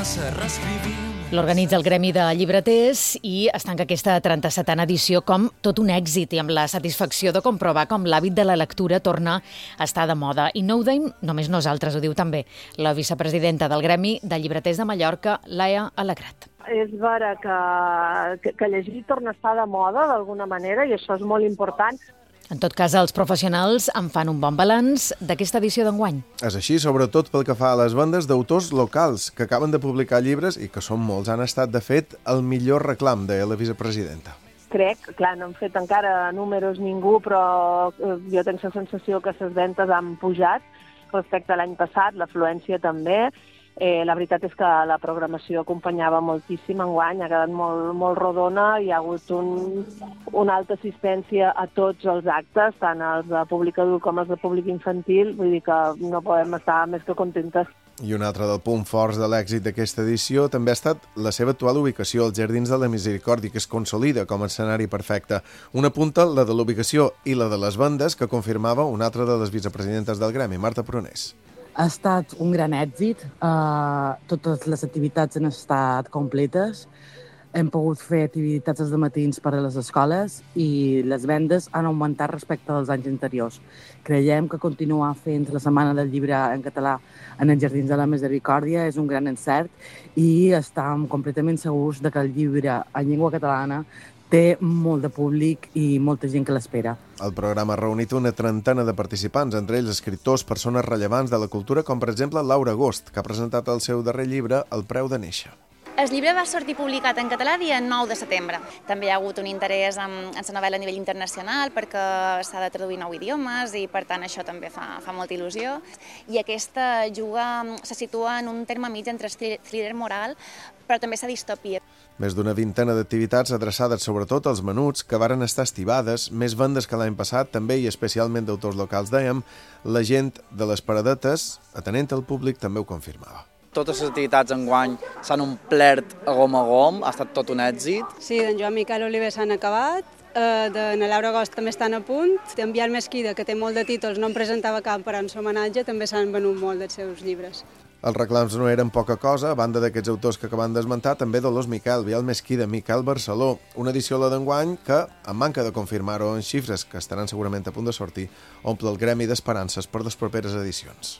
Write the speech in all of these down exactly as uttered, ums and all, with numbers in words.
se reescrivint. L'organitza el Gremi de Llibreters i es tanca aquesta trenta-setena edició com tot un èxit i amb la satisfacció de comprovar com l'hàbit de la lectura torna a estar de moda. I no ho deim només nosaltres, ho diu també la vicepresidenta del Gremi de Llibreters de Mallorca, Laia Alegrat. És vera que, que, que llegir torna a estar de moda d'alguna manera i això és molt important. En tot cas, els professionals en fan un bon balanç d'aquesta edició d'enguany. És així, sobretot pel que fa a les vendes d'autors locals que acaben de publicar llibres i que són molts. Han estat, de fet, el millor reclam, deia la vicepresidenta. Crec, clar, no hem fet encara números ningú, però jo tinc la sensació que les ventes han pujat respecte a l'any passat, l'afluència també. Eh, la veritat és que la programació acompanyava moltíssim enguany, ha quedat molt, molt rodona, hi ha hagut un, una alta assistència a tots els actes, tant els de públic adult com els de públic infantil, vull dir que no podem estar més que contentes. I un altre del punt forts de l'èxit d'aquesta edició també ha estat la seva actual ubicació als Jardins de la Misericòrdia, que es consolida com a escenari perfecte. Una punta, la de l'ubicació i la de les vendes, que confirmava una altra de les vicepresidentes del Gremi, Marta Prunés. Ha estat un gran èxit, uh, totes les activitats han estat completes, hem pogut fer activitats als matins per a les escoles i les vendes han augmentat respecte als anys anteriors. Creiem que continuar fent la Setmana del Llibre en català en els Jardins de la Misericòrdia és un gran encert i estem completament segurs de que el llibre en llengua catalana té molt de públic i molta gent que l'espera. El programa ha reunit una trentena de participants, entre ells escriptors, persones rellevants de la cultura, com per exemple Laura Agost, que ha presentat el seu darrer llibre, El preu de néixer. El llibre va sortir publicat en català dia nou de setembre. També hi ha hagut un interès en, en la novel·la a nivell internacional perquè s'ha de traduir nou idiomes i per tant això també fa, fa molta il·lusió. I aquesta juga, se situa en un terme mig entre thriller moral però també s'ha distopia. Més d'una vintena d'activitats adreçades sobretot als menuts que varen estar estibades, més vendes que l'any passat, també i especialment d'autors locals, dèiem, la gent de les paradetes, atenent al públic, també ho confirmava. Totes les activitats enguany s'han omplert a gom a gom, ha estat tot un èxit. Sí, d'en Joan Miquel Oliver s'han acabat, eh, de na Laura Agost també estan a punt, d'en Biel Mesquida, que té molt de títols, no en presentava cap per en seu homenatge, també s'han venut molt dels seus llibres. Els reclams no eren poca cosa, a banda d'aquests autors que acaben d'esmentar, també Dolors Miquel, Biel Mesquida, Miquel Barceló, una edició la d'enguany que, amb manca de confirmar-ho en xifres que estaran segurament a punt de sortir, omple el gremi d'esperances per les properes edicions.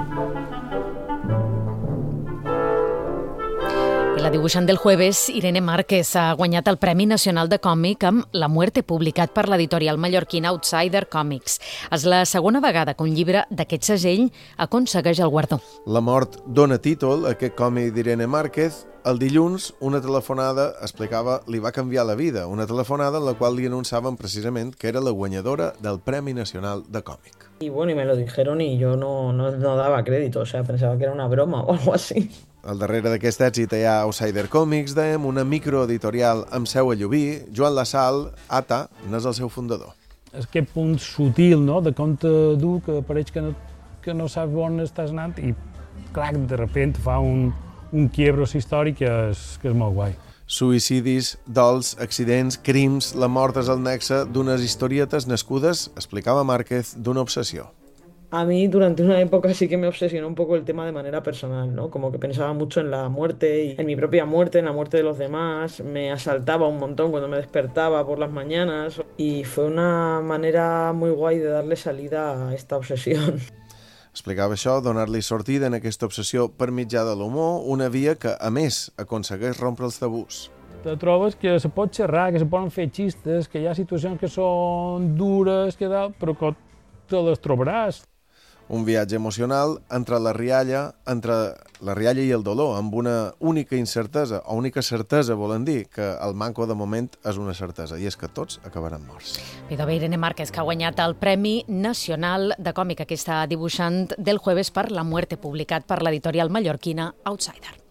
I la dibuixant del Jueves, Irene Márquez, ha guanyat el Premi Nacional de Còmic amb La muerte, publicat per l'editorial mallorquina Outsider Comics. És la segona vegada que un llibre d'aquest segell aconsegueix el guardó. La mort dona títol a aquest còmic d'Irene Márquez. El dilluns, una telefonada, explicava, li va canviar la vida. Una telefonada en la qual li anunciaven precisament que era la guanyadora del Premi Nacional de Còmic. Y bueno, y me lo dijeron y yo no, no, no daba crédito, o sea, pensaba que era una broma o algo así. Al darrere d'aquest èxit hi ha Outsider Comics, dèiem, una microeditorial amb seu a Llubí. Joan Lasal, Ata, n'és el seu fundador. És aquest punt sutil, no?, de com te du, que pareix que no, que no saps on estàs anant i, clar, de repente fa un, un quiebro històric que és, que és molt guai. Suïcidis, dols, accidents, crims, la mort és el nexe d'unes historietes nascudes, explicava Márquez, d'una obsessió. A mí durante una época sí que me obsesionó un poco el tema de manera personal, ¿no? Como que pensaba mucho en la muerte y en mi propia muerte, en la muerte de los demás. Me asaltaba un montón cuando me despertaba por las mañanas y fue una manera muy guay de darle salida a esta obsesión. Explicava això, donar-li sortida en aquesta obsessió per mitjà de l'humor, una via que, a més, aconsegueix rompre els tabús. Te trobes que se pot xerrar, que se poden fer xistes, que hi ha situacions que són dures, que tal, però que te les trobaràs. Un viatge emocional entre la rialla, entre la rialla i el dolor, amb una única incertesa, o única certesa, volen dir, que el manco de moment és una certesa, i és que tots acabaran morts. Idò bé, Irene Márquez, que ha guanyat el Premi Nacional de Còmic, aquesta dibuixant del Jueves per La muerte, publicat per l'editorial mallorquina Outsider.